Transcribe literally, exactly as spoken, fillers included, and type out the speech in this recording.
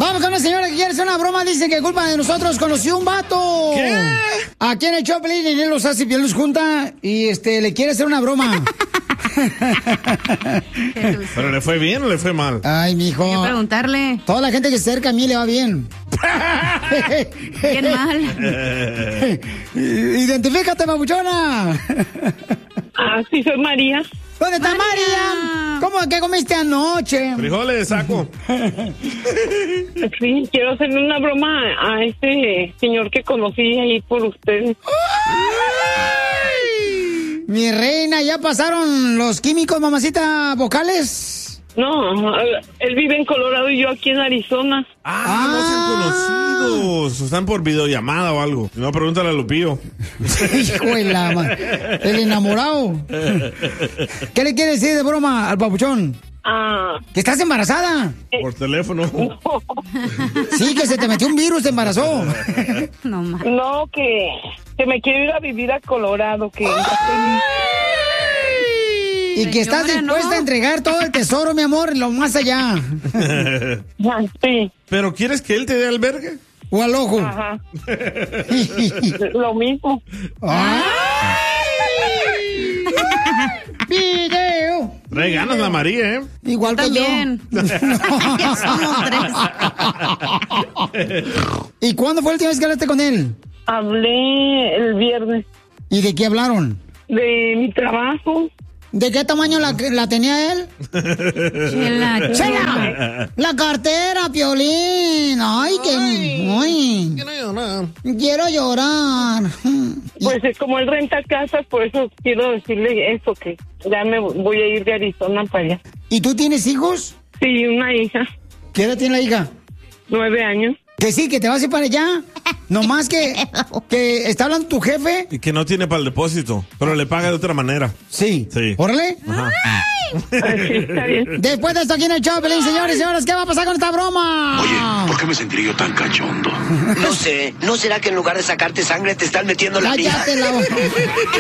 Vamos con una señora que quiere hacer una broma. Dice que culpa de nosotros conoció un vato. ¿Qué? Aquí en el Choplin, y él los hace y los junta. Y este, le quiere hacer una broma. ¿Pero le fue bien o le fue mal? Ay, mijo. Hay que preguntarle. Toda la gente que se acerca a mí le va bien. Bien mal. Identifícate, mamuchona. Ah, sí, soy María. ¿Dónde está María? María? ¿Cómo que comiste anoche? Frijoles, saco. Sí, quiero hacerle una broma a ese señor que conocí ahí por ustedes. Mi reina, ¿ya pasaron los químicos, mamacita, vocales? No, él vive en Colorado y yo aquí en Arizona. Ah, ah. No se han conocido. Están por videollamada o algo. No, pregúntale a Lupillo. Hijo de la madre. El enamorado. ¿Qué le quiere decir de broma al papuchón? Ah. ¿Que estás embarazada? Por teléfono. No. Sí, que se te metió un virus, te embarazó. No, no que, que me quiero ir a vivir a Colorado, que y que estás dispuesta ¿no? a entregar todo el tesoro, mi amor, lo más allá. Sí. ¿Pero quieres que él te dé albergue? ¿O al ojo? Ajá. Lo mismo. ¡Ay! ¡Video! Trae ganas la María, ¿eh? Igual que también. Yo. Somos tres. ¿Y cuándo fue la última vez que hablaste con él? Hablé el viernes. ¿Y de qué hablaron? De mi trabajo. ¿De qué tamaño la, la tenía él? Chela, chela. La cartera, Piolín. Ay, que... Ay, quiero llorar. Quiero llorar. Pues es como él renta casas, por eso quiero decirle eso, que ya me voy a ir de Arizona para allá. ¿Y tú tienes hijos? Sí, una hija. ¿Qué edad tiene la hija? Nueve años. Que sí, que te vas a ir para allá. Nomás que, que está hablando tu jefe. Y que no tiene para el depósito, pero le paga de otra manera. Sí. Sí. Órale. Ajá. Sí, está bien. Después de esto aquí en el Choplin, señores y señoras, ¿qué va a pasar con esta broma? Oye, ¿por qué me sentiré yo tan cachondo? No sé, ¿no será que en lugar de sacarte sangre te están metiendo la mía? Cállate la boca.